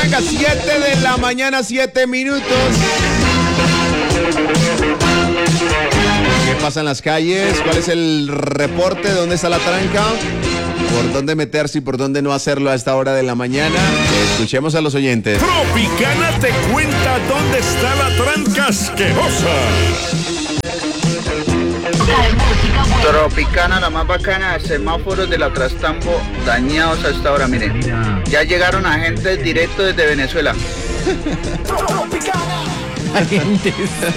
arranca 7 de la mañana, 7 minutos. ¿Qué pasa en las calles? ¿Cuál es el reporte? ¿De dónde está la tranca? ¿Por dónde meterse y por dónde no hacerlo a esta hora de la mañana? Escuchemos a los oyentes. Tropicana te cuenta dónde está la tranca asquerosa. Tropicana, la más bacana, semáforos de la Trastambo dañados a esta hora, miren. Ya llegaron agentes directos desde Venezuela. Agentes.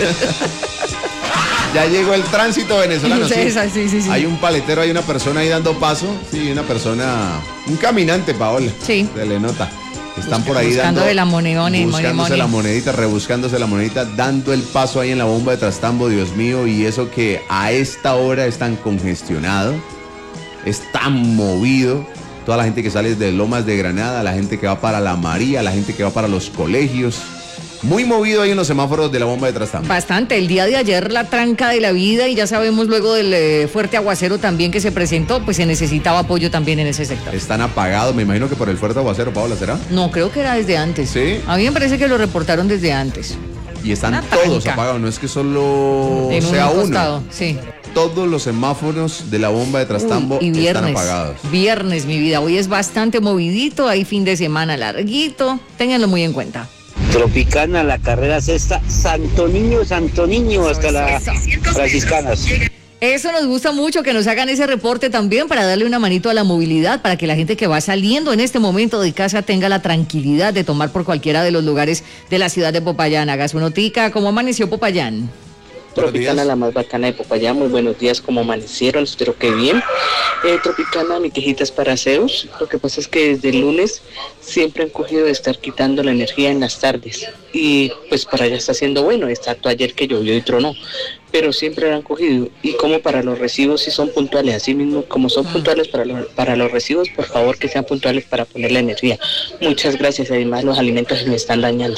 Ya llegó el tránsito venezolano. Sí. Sí. Hay un paletero, hay una persona ahí dando paso. Sí, una persona, un caminante, Paola. Sí. Se le nota. Están por ahí buscándose buscándose la monedita, rebuscándose la monedita, dando el paso ahí en la bomba de Trastambo, Dios mío, y eso que a esta hora es tan congestionado, es tan movido, toda la gente que sale de Lomas de Granada, la gente que va para La María, la gente que va para los colegios. Muy movido ahí en los semáforos de la bomba de Trastambo. Bastante. El día de ayer la tranca de la vida y ya sabemos luego del fuerte aguacero también que se presentó, pues se necesitaba apoyo también en ese sector. Están apagados, me imagino que por el fuerte aguacero, Paola, ¿será? No, creo que era desde antes. ¿Sí? A mí me parece que lo reportaron desde antes. Y están todos apagados, no es que solo en sea un uno. costado, sí. Todos los semáforos de la bomba de Trastambo están apagados. Viernes, mi vida. Hoy es bastante movidito, hay fin de semana larguito. Ténganlo muy en cuenta. Tropicana, la carrera sexta, Santo Niño, hasta las Franciscanas. Eso nos gusta mucho, que nos hagan ese reporte también para darle una manito a la movilidad, para que la gente que va saliendo en este momento de casa tenga la tranquilidad de tomar por cualquiera de los lugares de la ciudad de Popayán. Haga su notica. ¿Cómo amaneció Popayán? Tropicana, la más bacana de Popayán, muy buenos días, como amanecieron, espero que bien. Tropicana, mi quejita es para Zeus. Lo que pasa es que desde el lunes siempre han cogido de estar quitando la energía en las tardes. Y pues para allá está haciendo bueno, excepto ayer que llovió y tronó. Pero siempre la han cogido. Y como para los recibos, si son puntuales, así mismo como son puntuales para los recibos, por favor que sean puntuales para poner la energía. Muchas gracias, además los alimentos se me están dañando.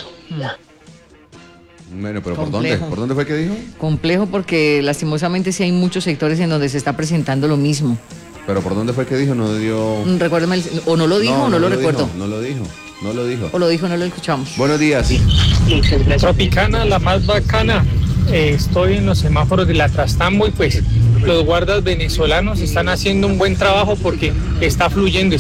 Bueno, pero Complejo. ¿por dónde fue que dijo? Complejo porque lastimosamente sí hay muchos sectores en donde se está presentando lo mismo. ¿Pero por dónde fue que dijo? No dio... Recuérdame, o no lo dijo o no lo recuerdo. No lo dijo. O lo dijo, no lo escuchamos. Buenos días. Muchas gracias. Tropicana, la más bacana. Estoy en los semáforos de la Trastambo y pues los guardas venezolanos están haciendo un buen trabajo porque está fluyendo.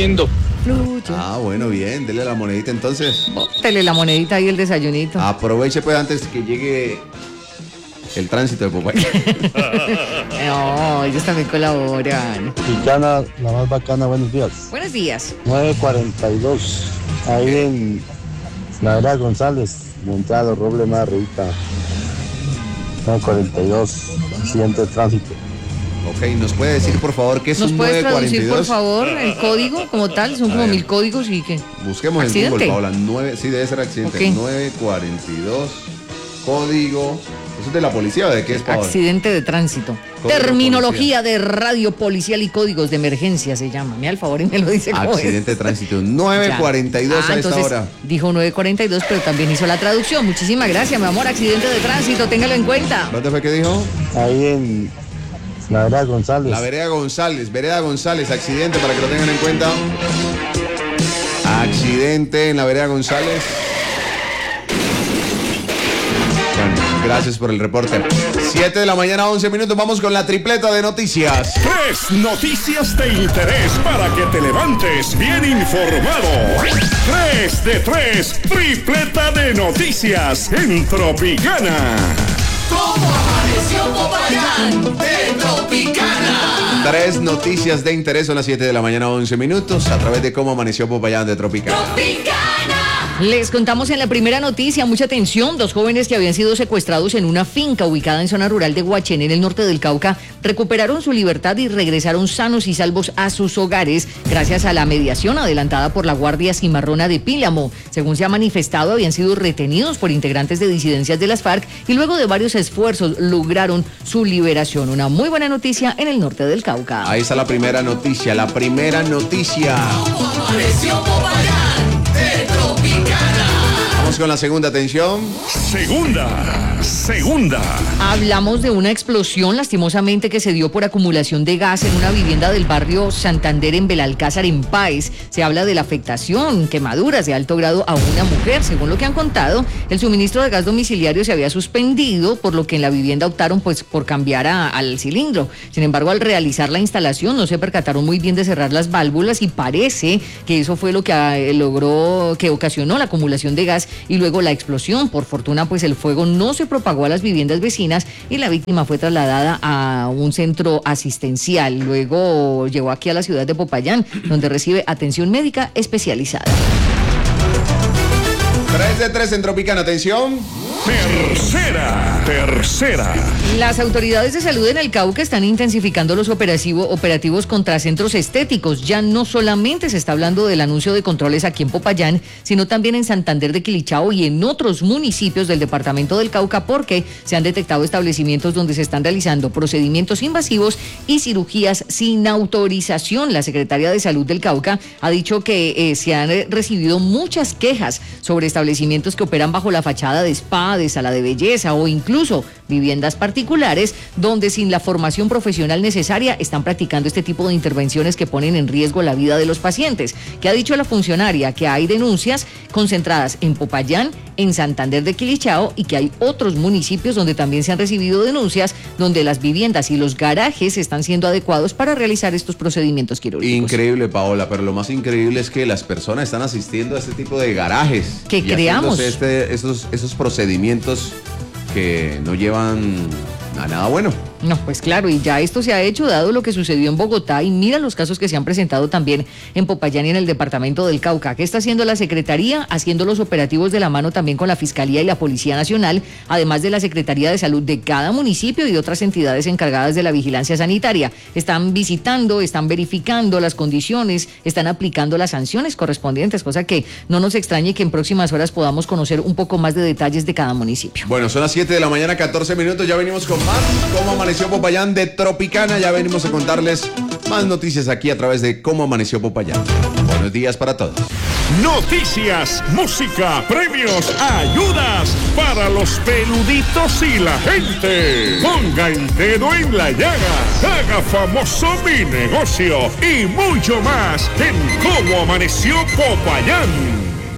Ah, bueno, bien, dele la monedita entonces. Bótele la monedita y el desayunito. Aproveche pues antes que llegue el tránsito de Popayán. No, ellos también colaboran. Tropicana, la más bacana, buenos días. Buenos días. 9:42, ahí en la Vera González, Montrado, Roble más arribita. 9:42, accidente de tránsito. Ok, ¿nos puede decir por favor qué es ¿Nos un puedes traducir 942? por favor el código como tal? Son como 1000 códigos y ¿qué? Busquemos en Google, Paola. Sí, debe ser accidente. Okay. 942, código. ¿Eso es de la policía o de qué es, Paola? Accidente de tránsito. Código Terminología de radio policial y códigos de emergencia se llama. Me al favor y me lo dice como Accidente de tránsito. 942 a esta entonces, hora. Dijo 942, pero también hizo la traducción. Muchísimas gracias, mi amor. Accidente de tránsito, téngalo en cuenta. ¿Dónde fue que dijo? Ahí en la Vereda González. La Vereda González, accidente para que lo tengan en cuenta. Accidente en la Vereda González. Bueno, gracias por el reporte. 7 de la mañana, 11 minutos, vamos con la tripleta de noticias. 3 noticias de interés para que te levantes bien informado. 3 de 3, tripleta de noticias en Tropicana. ¿Cómo amaneció Popayán de Tropicana? 3 noticias de interés, son las 7 de la mañana, 11 minutos, a través de Cómo amaneció Popayán de Tropicana. Les contamos en la primera noticia, mucha atención, 2 jóvenes que habían sido secuestrados en una finca ubicada en zona rural de Huachén, en el norte del Cauca, recuperaron su libertad y regresaron sanos y salvos a sus hogares gracias a la mediación adelantada por la Guardia Cimarrona de Pílamo. Según se ha manifestado, habían sido retenidos por integrantes de disidencias de las FARC y luego de varios esfuerzos lograron su liberación. Una muy buena noticia en el norte del Cauca. Ahí está la primera noticia, Vamos con la segunda, atención. Segunda. Hablamos de una explosión lastimosamente que se dio por acumulación de gas en una vivienda del barrio Santander en Belalcázar, en Páez. Se habla de la afectación, quemaduras de alto grado a una mujer. Según lo que han contado, el suministro de gas domiciliario se había suspendido, por lo que en la vivienda optaron pues por cambiar al cilindro. Sin embargo, al realizar la instalación no se percataron muy bien de cerrar las válvulas y parece que eso fue lo que que ocasionó la acumulación de gas y luego la explosión. Por fortuna, pues el fuego no se propagó a las viviendas vecinas y la víctima fue trasladada a un centro asistencial. Luego llegó aquí a la ciudad de Popayán, donde recibe atención médica especializada. 3 de 3 en Tropicana, atención. Tercera. Las autoridades de salud en el Cauca están intensificando los operativos contra centros estéticos. Ya no solamente se está hablando del anuncio de controles aquí en Popayán, sino también en Santander de Quilichao y en otros municipios del departamento del Cauca, porque se han detectado establecimientos donde se están realizando procedimientos invasivos y cirugías sin autorización. La secretaria de Salud del Cauca ha dicho que se han recibido muchas quejas sobre establecimientos que operan bajo la fachada de spa, de sala de belleza o incluso viviendas particulares donde sin la formación profesional necesaria están practicando este tipo de intervenciones que ponen en riesgo la vida de los pacientes. ¿Qué ha dicho la funcionaria? Que hay denuncias concentradas en Popayán, en Santander de Quilichao y que hay otros municipios donde también se han recibido denuncias donde las viviendas y los garajes están siendo adecuados para realizar estos procedimientos quirúrgicos. Increíble, Paola, pero lo más increíble es que las personas están asistiendo a este tipo de garajes. Que creamos. Esos procedimientos que no llevan a nada bueno. No, pues claro, y ya esto se ha hecho dado lo que sucedió en Bogotá y mira los casos que se han presentado también en Popayán y en el departamento del Cauca. ¿Qué está haciendo la Secretaría? Haciendo los operativos de la mano también con la Fiscalía y la Policía Nacional, además de la Secretaría de Salud de cada municipio y otras entidades encargadas de la vigilancia sanitaria. Están visitando, están verificando las condiciones, están aplicando las sanciones correspondientes, cosa que no nos extrañe que en próximas horas podamos conocer un poco más de detalles de cada municipio. Bueno, son las 7 de la mañana, 14 minutos, ya venimos con más. ¿Cómo amaneció Popayán de Tropicana? Ya venimos a contarles más noticias aquí a través de Cómo amaneció Popayán. Buenos días para todos. Noticias, música, premios, ayudas para los peluditos y la gente. Ponga el dedo en la llaga, haga famoso mi negocio y mucho más en Cómo amaneció Popayán.